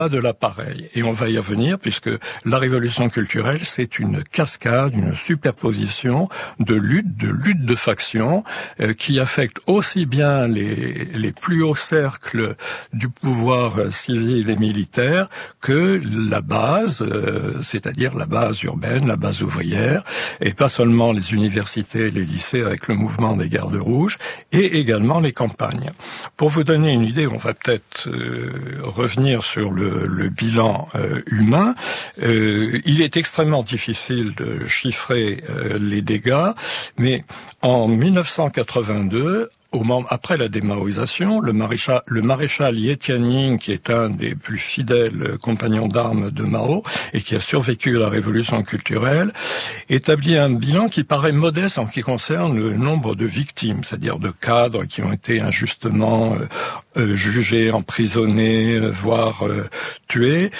de l'appareil. Et on va y revenir puisque la révolution culturelle, c'est une cascade, une superposition de luttes de factions qui affectent aussi bien les plus hauts cercles du pouvoir civil et militaire que la base, c'est-à-dire la base urbaine, la base ouvrière, et pas seulement les universités et les lycées avec le mouvement des gardes rouges, et également les campagnes. Pour vous donner une idée, on va peut-être revenir sur le bilan humain. Il est extrêmement difficile de chiffrer les dégâts, mais en 1982, après la démaoïsation, le maréchal Ye Tianming, qui est un des plus fidèles compagnons d'armes de Mao et qui a survécu à la révolution culturelle, établit un bilan qui paraît modeste en ce qui concerne le nombre de victimes, c'est-à-dire de cadres qui ont été injustement jugés, emprisonnés, voire tués.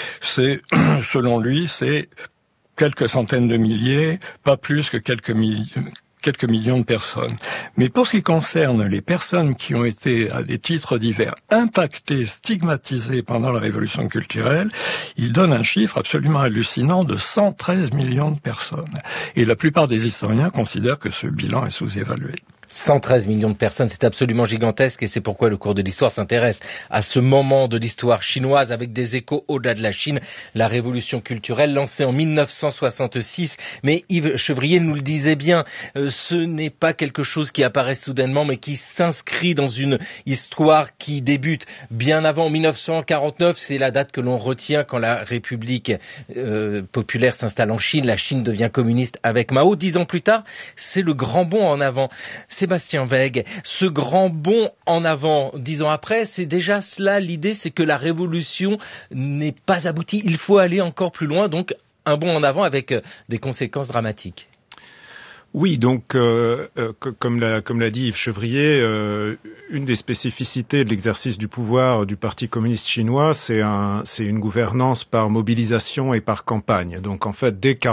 Selon lui, c'est quelques centaines de milliers, pas plus que quelques millions de personnes. Mais pour ce qui concerne les personnes qui ont été, à des titres divers, impactées, stigmatisées pendant la révolution culturelle, il donne un chiffre absolument hallucinant de 113 millions de personnes. Et la plupart des historiens considèrent que ce bilan est sous-évalué. 113 millions de personnes, c'est absolument gigantesque et c'est pourquoi le cours de l'histoire s'intéresse à ce moment de l'histoire chinoise avec des échos au-delà de la Chine, la révolution culturelle lancée en 1966. Mais Yves Chevrier nous le disait bien, ce n'est pas quelque chose qui apparaît soudainement mais qui s'inscrit dans une histoire qui débute bien avant 1949. C'est la date que l'on retient quand la République populaire s'installe en Chine. La Chine devient communiste avec Mao. 10 ans plus tard, c'est le grand bond en avant. Sébastien Wegg, ce grand bond en avant, 10 ans après, c'est déjà cela, l'idée c'est que la révolution n'est pas aboutie, il faut aller encore plus loin, donc un bond en avant avec des conséquences dramatiques. Oui, donc comme l'a dit Yves Chevrier, une des spécificités de l'exercice du pouvoir du Parti communiste chinois, c'est une gouvernance par mobilisation et par campagne. Donc en fait, dès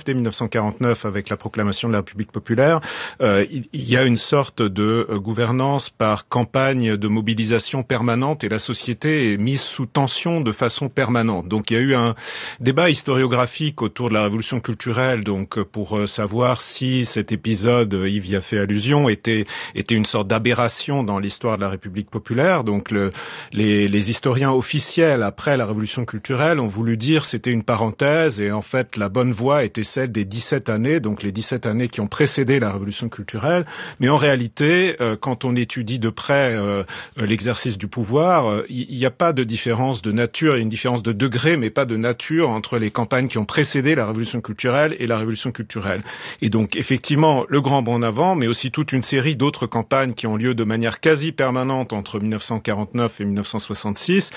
1949, avec la proclamation de la République populaire, il y a une sorte de gouvernance par campagne de mobilisation permanente et la société est mise sous tension de façon permanente. Donc il y a eu un débat historiographique autour de la révolution culturelle, donc pour savoir si cet épisode, Yves y a fait allusion, était une sorte d'aberration dans l'histoire de la République populaire. Donc les historiens officiels après la révolution culturelle ont voulu dire c'était une parenthèse et en fait la bonne voie était celle des 17 années, donc les 17 années qui ont précédé la révolution culturelle. Mais en réalité, quand on étudie de près l'exercice du pouvoir, il n'y a pas de différence de nature, il y a une différence de degré mais pas de nature entre les campagnes qui ont précédé la révolution culturelle et la révolution culturelle. Et donc effectivement, le grand bond en avant, mais aussi toute une série d'autres campagnes qui ont lieu de manière quasi permanente entre 1949 et 1966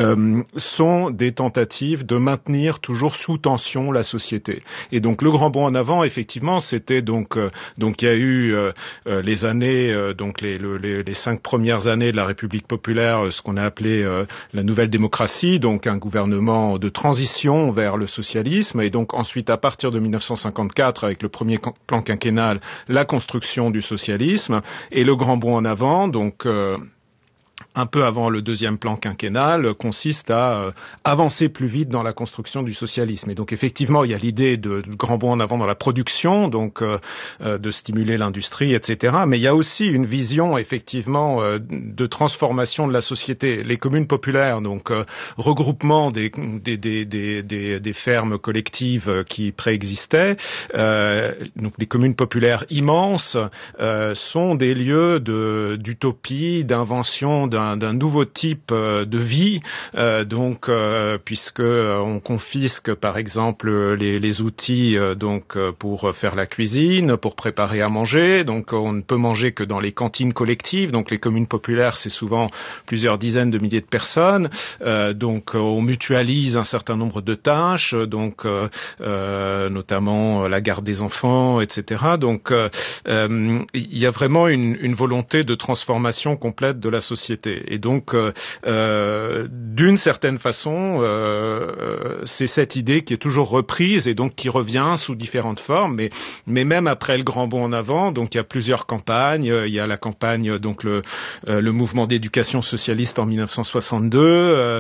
sont des tentatives de maintenir toujours sous tension la société. Et donc le grand bond en avant, effectivement, c'était donc il y a eu les années les 5 premières années de la République populaire, ce qu'on a appelé la nouvelle démocratie, donc un gouvernement de transition vers le socialisme, et donc ensuite à partir de 1954 avec le premier plan quinquennal, la construction du socialisme et le grand bond en avant, donc un peu avant le deuxième plan quinquennal, consiste à avancer plus vite dans la construction du socialisme. Et donc effectivement, il y a l'idée de grand bond en avant dans la production, donc de stimuler l'industrie, etc. Mais il y a aussi une vision effectivement de transformation de la société. Les communes populaires, donc regroupement des fermes collectives qui préexistaient, donc les communes populaires immenses sont des lieux d'utopie, d'invention, d'un nouveau type de vie, puisque on confisque par exemple les outils pour faire la cuisine, pour préparer à manger, donc on ne peut manger que dans les cantines collectives, donc les communes populaires c'est souvent plusieurs dizaines de milliers de personnes, donc on mutualise un certain nombre de tâches, donc notamment la garde des enfants, etc. Donc il y a vraiment une volonté de transformation complète de la société. Et donc, d'une certaine façon, c'est cette idée qui est toujours reprise et donc qui revient sous différentes formes. Mais même après le grand bond en avant, donc il y a plusieurs campagnes. Il y a la campagne, donc le mouvement d'éducation socialiste en 1962.